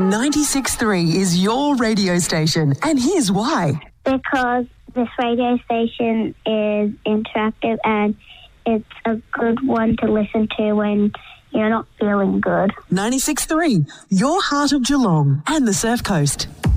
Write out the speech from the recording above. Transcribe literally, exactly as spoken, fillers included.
ninety-six point three is your radio station, and here's why. Because this radio station is interactive and it's a good one to listen to when you're not feeling good. ninety-six point three, your heart of Geelong and the Surf Coast.